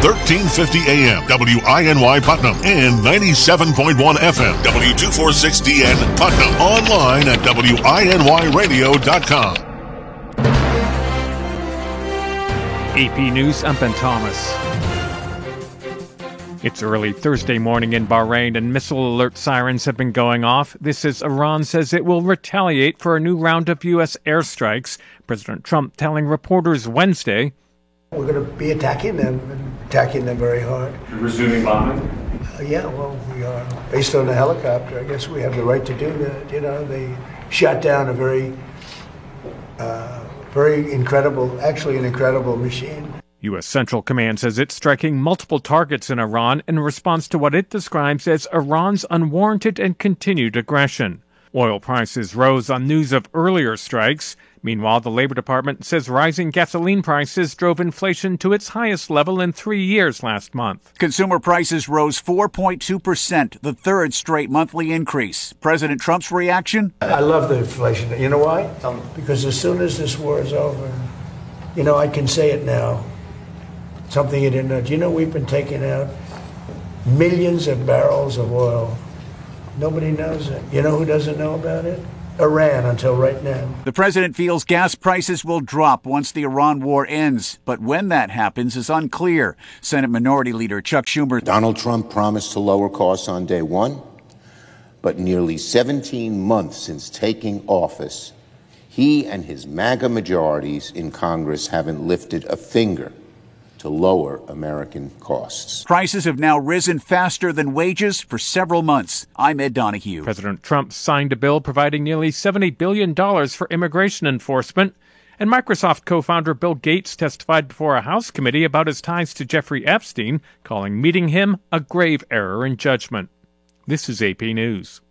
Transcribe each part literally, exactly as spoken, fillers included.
thirteen fifty A M, W I N Y Putnam, and ninety-seven point one F M, W two forty-six D N Putnam. Online at W I N Y radio dot com. A P News, I'm Ben Thomas. It's early Thursday morning in Bahrain, and missile alert sirens have been going off. This as Iran says it will retaliate for a new round of U S airstrikes. President Trump telling reporters Wednesday, "We're going to be attacking them, and attacking them very hard." You're resuming bombing? Uh, yeah, well, we are. Based on the helicopter, I guess we have the right to do that. You know, they shot down a very, uh, very incredible, actually an incredible machine. U S Central Command says it's striking multiple targets in Iran in response to what it describes as Iran's unwarranted and continued aggression. Oil prices rose on news of earlier strikes. Meanwhile, the Labor Department says rising gasoline prices drove inflation to its highest level in three years last month. Consumer prices rose four point two percent, the third straight monthly increase. President Trump's reaction? I love the inflation. You know why? Because as soon as this war is over, you know, I can say it now. Something you didn't know. Do you know we've been taking out millions of barrels of oil? Nobody knows it. You know who doesn't know about it? Iran, until right now. The president feels gas prices will drop once the Iran war ends, but when that happens is unclear. Senate Minority Leader Chuck Schumer. Donald Trump promised to lower costs on day one, but nearly seventeen months since taking office, he and his MAGA majorities in Congress haven't lifted a finger to lower American costs. Prices have now risen faster than wages for several months. I'm Ed Donahue. President Trump signed a bill providing nearly seventy billion dollars for immigration enforcement. And Microsoft co-founder Bill Gates testified before a House committee about his ties to Jeffrey Epstein, calling meeting him a grave error in judgment. This is A P News.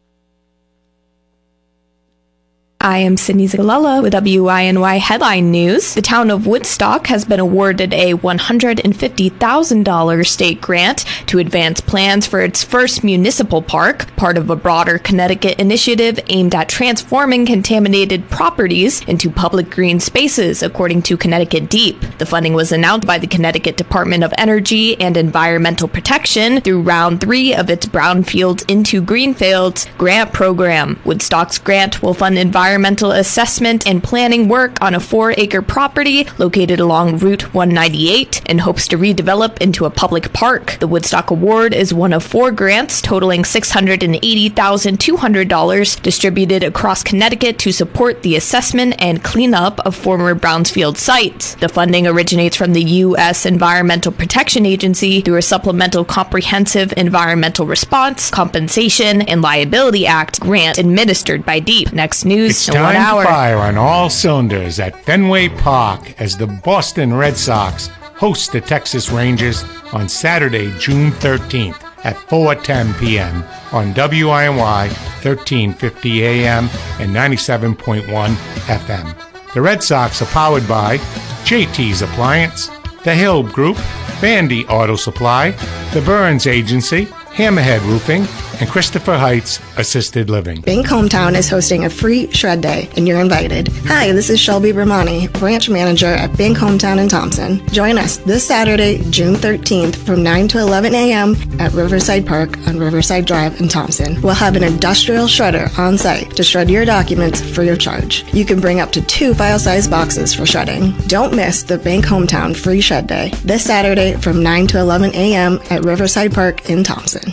I am Sydney Zagalella with W I N Y Headline News. The town of Woodstock has been awarded a one hundred fifty thousand dollars state grant to advance plans for its first municipal park, part of a broader Connecticut initiative aimed at transforming contaminated properties into public green spaces, according to Connecticut Deep. The funding was announced by the Connecticut Department of Energy and Environmental Protection through round three of its Brownfields into Greenfields grant program. Woodstock's grant will fund environmental Environmental assessment and planning work on a four-acre property located along Route one ninety-eight and hopes to redevelop into a public park. The Woodstock Award is one of four grants totaling six hundred eighty thousand two hundred dollars distributed across Connecticut to support the assessment and cleanup of former brownfield sites. The funding originates from the U S Environmental Protection Agency through a Supplemental Comprehensive Environmental Response, Compensation, and Liability Act grant administered by Deep. Next news. It's time to fire on all cylinders at Fenway Park as the Boston Red Sox host the Texas Rangers on Saturday, June thirteenth at four ten p.m. on W I N Y thirteen fifty A M and ninety-seven point one F M. The Red Sox are powered by J T's Appliance, The Hill Group, Bandy Auto Supply, The Burns Agency, Hammerhead Roofing, and Christopher Heights Assisted Living. Bank Hometown is hosting a free shred day, and you're invited. Hi, this is Shelby Bramani, branch manager at Bank Hometown in Thompson. Join us this Saturday, June thirteenth from nine to eleven a.m. at Riverside Park on Riverside Drive in Thompson. We'll have an industrial shredder on site to shred your documents free of charge. You can bring up to two file-size boxes for shredding. Don't miss the Bank Hometown free shed day this Saturday from nine to eleven a.m. at Riverside Park in Thompson.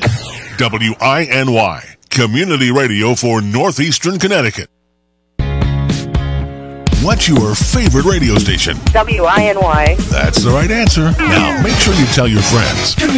W I N Y, Community Radio for Northeastern Connecticut. What's your favorite radio station? W I N Y. That's the right answer. Now, make sure you tell your friends.